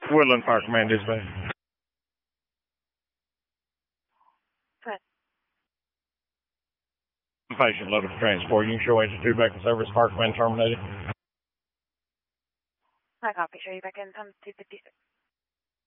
Woodland Fire Command dispatch. What? Patient loaded for transport. You can show agent 2 back in service. Fire Command terminated. I copy. Show you back in. 256.